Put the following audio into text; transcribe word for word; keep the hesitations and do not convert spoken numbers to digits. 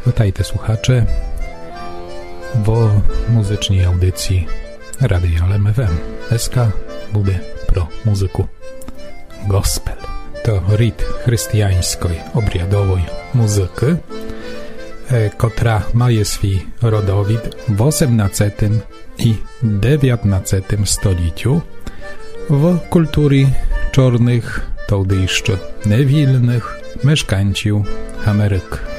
Witajcie słuchacze w muzycznej audycji Radia L M F M. Dneska bude pro muzyku gospel. To rytm chrześcijańskiej, obrядової muzyki, która ma swój rodowid w osiemnastym i dziewiętnastym stuleciu w kulturze czarnych, to jeszcze niewilnych mieszkańców Ameryki.